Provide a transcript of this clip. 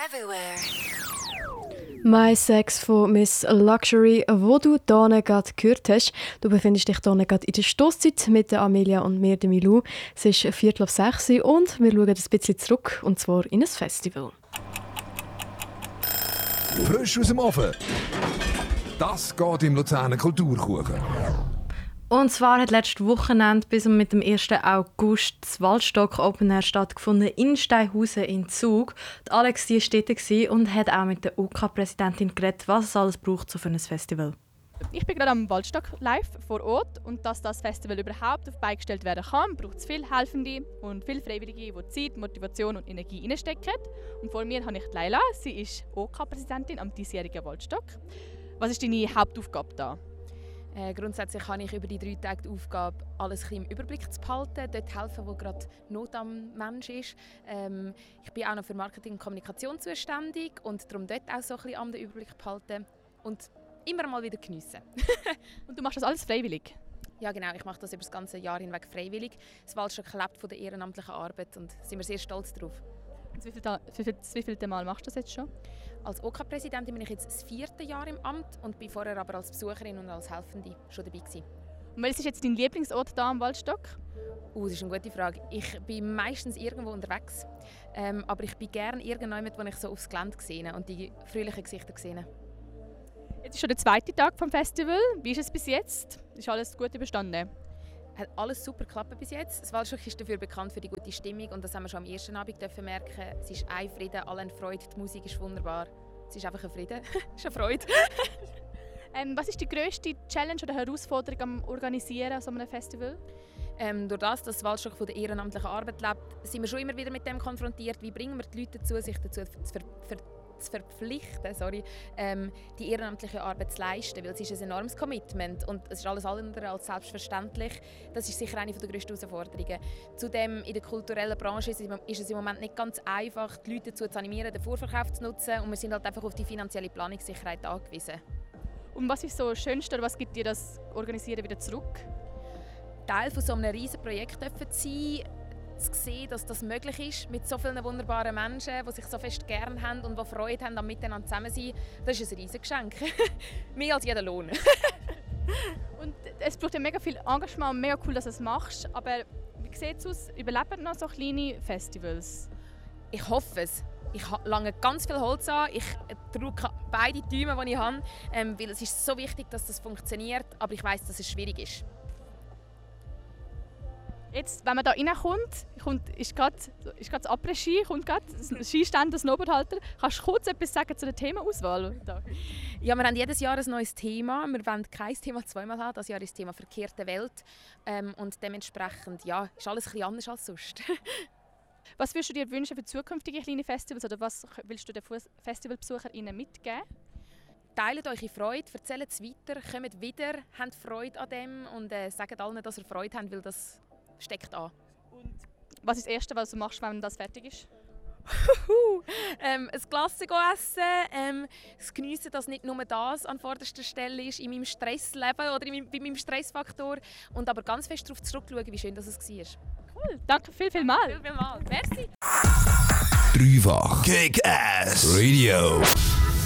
everywhere. «My Sex» von Miss Luxury, wo du hier gerade gehört hast. Du befindest dich hier gerade in der Stosszeit mit der Amelia und mir, der Milou. Es ist 5:45 und wir schauen ein bisschen zurück, und zwar in ein Festival. Frisch aus dem Ofen. Das geht im Luzerner Kulturkuchen. Und zwar hat letztes Wochenende bis mit dem 1. August das Waldstock Open Air stattgefunden in Steinhausen in Zug. Die Alex war dort und hat auch mit der UK-Präsidentin geredet, was es alles braucht so für ein Festival. Ich bin gerade am Waldstock live vor Ort und dass das Festival überhaupt auf die Beine gestellt werden kann, braucht es viele Helfende und viele Freiwillige, die Zeit, Motivation und Energie reinstecken. Und vor mir habe ich Leila, sie ist OK-Präsidentin am diesjährigen Waldstock. Was ist deine Hauptaufgabe da? Grundsätzlich habe ich über die 3 Tage die Aufgabe, alles im Überblick zu behalten, dort helfen, wo gerade Not am Mensch ist. Ich bin auch noch für Marketing und Kommunikation zuständig und darum dort auch so ein bisschen den Überblick behalten und immer mal wieder geniessen. Und du machst das alles freiwillig? Ja genau, ich mache das über das ganze Jahr hinweg freiwillig. Das Waldstock lebt von der ehrenamtlichen Arbeit und sind wir sehr stolz darauf. Wie viele Mal machst du das jetzt schon? Als OK-Präsidentin bin ich jetzt das 4. Jahr im Amt und bin vorher aber als Besucherin und als Helfende schon dabei gewesen. Und welches ist jetzt dein Lieblingsort hier am Waldstock? Das ist eine gute Frage. Ich bin meistens irgendwo unterwegs, aber ich bin gerne irgendjemand, wo ich so aufs Gelände sehe und die fröhlichen Gesichter sehe. Jetzt ist schon der 2. Tag des Festivals. Wie ist es bis jetzt? Ist alles gut überstanden? Hat alles super geklappt bis jetzt. Das Waldstock ist dafür bekannt für die gute Stimmung und das haben wir schon am ersten Abend merken. Es ist ein Frieden, allen Freude, die Musik ist wunderbar. Es ist einfach ein Frieden, es ist eine Freude. Was ist die grösste Challenge oder Herausforderung am Organisieren so einem Festival? Durch das Waldstock von der ehrenamtlichen Arbeit lebt, sind wir schon immer wieder mit dem konfrontiert. Wie bringen wir die Leute dazu, sich dazu zu verpflichten, die ehrenamtliche Arbeit zu leisten, weil es ist ein enormes Commitment und es ist alles andere als selbstverständlich. Das ist sicher eine der grössten Herausforderungen. Zudem in der kulturellen Branche ist es im Moment nicht ganz einfach, die Leute dazu zu animieren, den Vorverkauf zu nutzen und wir sind halt einfach auf die finanzielle Planungssicherheit angewiesen. Und was ist so das Schönste oder was gibt dir das Organisieren wieder zurück? Teil von so einem riesen Projekt zu sein, zu sehen, dass das möglich ist, mit so vielen wunderbaren Menschen, die sich so fest gerne haben und die Freude haben am Miteinander zusammen sein, das ist ein riesiges Geschenk. Mehr als jeder Lohn. Und es braucht ja mega viel Engagement und mega cool, dass du es machst. Aber wie sieht es aus? Überleben noch so kleine Festivals? Ich hoffe es. Ich lange ganz viel Holz an. Ich drücke beide Daumen, die ich habe, weil es ist so wichtig, dass das funktioniert. Aber ich weiss, dass es schwierig ist. Jetzt, wenn man da reinkommt, ist gerade das Après-Ski, kommt gerade das Skiständer, Snowboardhalter. Kannst du kurz etwas sagen zu der Themaauswahl? Ja, wir haben jedes Jahr ein neues Thema. Wir wollen kein Thema zweimal haben. Das Jahr ist das Thema «Verkehrte Welt». Und dementsprechend ist alles ein bisschen anders als sonst. Was würdest du dir wünschen für zukünftige kleine Festivals oder was willst du den FestivalbesucherInnen mitgeben? Teilt eure Freude, erzählt es weiter, kommt wieder, habt Freude an dem und sagt allen, dass ihr Freude habt, weil das steckt an. Und was ist das Erste, was du machst, wenn das fertig ist? Ein Glas essen, es geniessen, dass nicht nur das an vorderster Stelle ist in meinem Stressleben oder bei meinem Stressfaktor und aber ganz fest darauf zurückschauen, wie schön das es war. Cool, danke vielmals. Merci. Dreifach Kick-Ass Radio.